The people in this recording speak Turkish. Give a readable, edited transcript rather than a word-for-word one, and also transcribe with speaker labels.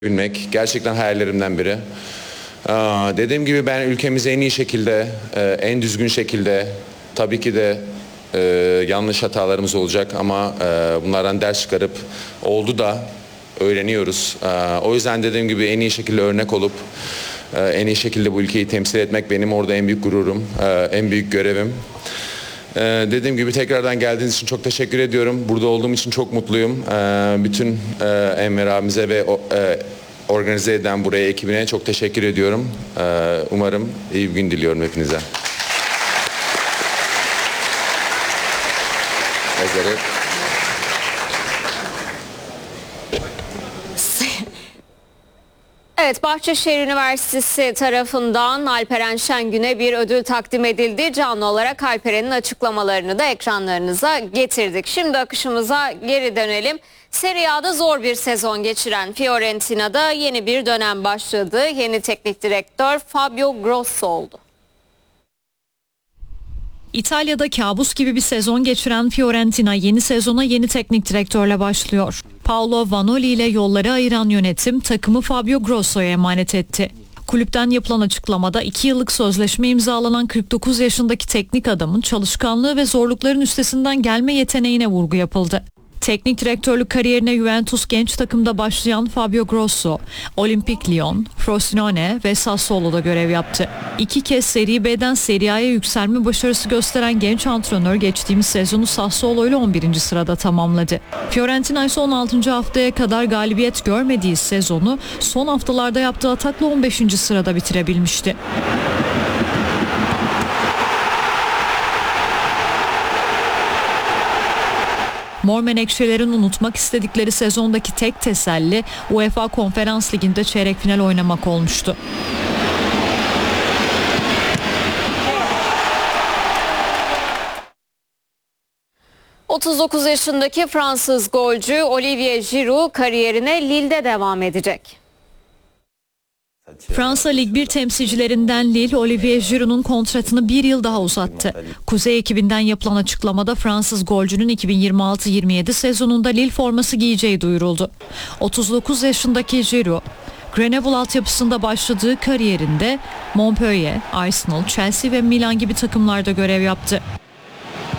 Speaker 1: Bilmek gerçekten hayallerimden biri. Dediğim gibi ben ülkemizi en iyi şekilde, en düzgün şekilde, tabii ki de yanlış hatalarımız olacak ama bunlardan ders çıkarıp oldu da öğreniyoruz. O yüzden dediğim gibi en iyi şekilde örnek olup en iyi şekilde bu ülkeyi temsil etmek benim orada en büyük gururum, en büyük görevim. Dediğim gibi tekrardan geldiğiniz için çok teşekkür ediyorum. Burada olduğum için çok mutluyum. Bütün Enver abimize ve organize eden buraya ekibine çok teşekkür ediyorum. Umarım iyi bir gün diliyorum hepinize.
Speaker 2: Evet, Bahçeşehir Üniversitesi tarafından Alperen Şengün'e bir ödül takdim edildi. Canlı olarak Alperen'in açıklamalarını da ekranlarınıza getirdik. Şimdi akışımıza geri dönelim. Serie A'da zor bir sezon geçiren Fiorentina'da yeni bir dönem başladı. Yeni teknik direktör Fabio Grosso oldu.
Speaker 3: İtalya'da kabus gibi bir sezon geçiren Fiorentina yeni sezona yeni teknik direktörle başlıyor. Paolo Vanoli ile yolları ayıran yönetim takımı Fabio Grosso'ya emanet etti. Kulüpten yapılan açıklamada 2 yıllık sözleşme imzalanan 49 yaşındaki teknik adamın çalışkanlığı ve zorlukların üstesinden gelme yeteneğine vurgu yapıldı. Teknik direktörlük kariyerine Juventus genç takımda başlayan Fabio Grosso, Olimpik Lyon, Frosinone ve Sassuolo'da görev yaptı. 2 kez Serie B'den Serie A'ya yükselme başarısı gösteren genç antrenör geçtiğimiz sezonu Sassuolo ile 11. sırada tamamladı. Fiorentina ise 16. haftaya kadar galibiyet görmediği sezonu son haftalarda yaptığı atakla 15. sırada bitirebilmişti. Mor Menekşelerin unutmak istedikleri sezondaki tek teselli UEFA Konferans Ligi'nde çeyrek final oynamak olmuştu.
Speaker 2: ...39 yaşındaki Fransız golcü Olivier Giroud kariyerine Lille'de devam edecek.
Speaker 3: Fransa Lig 1 temsilcilerinden Lille, Olivier Giroud'un kontratını bir yıl daha uzattı. Kuzey ekibinden yapılan açıklamada Fransız golcünün 2026-27 sezonunda Lille forması giyeceği duyuruldu. 39 yaşındaki Giroud, Grenoble altyapısında başladığı kariyerinde Montpellier, Arsenal, Chelsea ve Milan gibi takımlarda görev yaptı.